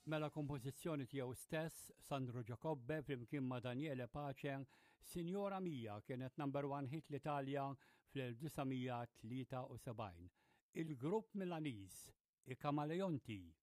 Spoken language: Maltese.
Mela kompożizzjoni tiegħu stess, Sandro Giacobbe flimkien ma' Daniele Pace, Sinjora Mija kienet number 1 hit l-Italja fl-1973. Il-grupp Milaniż, i Kamaleonti.